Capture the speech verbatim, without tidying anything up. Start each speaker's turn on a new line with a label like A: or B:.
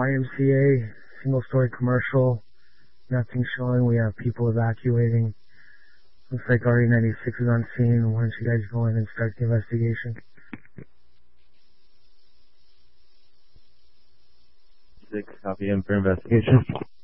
A: Y M C A, single-story commercial. Nothing showing. We have people evacuating. Looks like R E ninety-six is on scene. Why don't you guys go in and start the investigation?
B: Six, copy in for investigation.